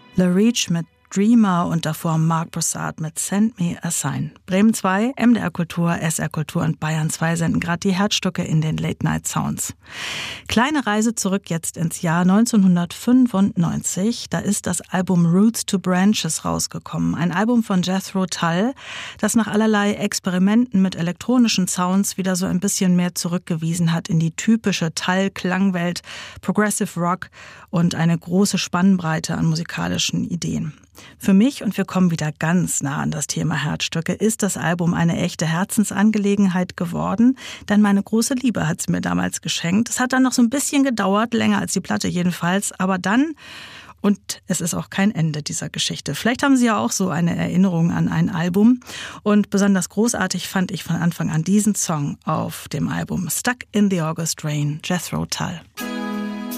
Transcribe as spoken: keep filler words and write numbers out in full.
La Reach mit Dreamer und davor Marc Broussard mit Send Me a Sign. Bremen zwei, M D R Kultur, S R Kultur und Bayern zwei senden gerade die Herzstücke in den Late Night Sounds. Kleine Reise zurück jetzt ins Jahr neunzehnhundertfünfundneunzig. Da ist das Album Roots to Branches rausgekommen. Ein Album von Jethro Tull, das nach allerlei Experimenten mit elektronischen Sounds wieder so ein bisschen mehr zurückgewiesen hat in die typische Tull-Klangwelt, Progressive Rock und eine große Spannbreite an musikalischen Ideen. Für mich, und wir kommen wieder ganz nah an das Thema Herzstücke, ist das Album eine echte Herzensangelegenheit geworden, denn meine große Liebe hat es mir damals geschenkt. Es hat dann noch so ein bisschen gedauert, länger als die Platte jedenfalls, aber dann, und es ist auch kein Ende dieser Geschichte. Vielleicht haben Sie ja auch so eine Erinnerung an ein Album, und besonders großartig fand ich von Anfang an diesen Song auf dem Album Stuck in the August Rain, Jethro Tull.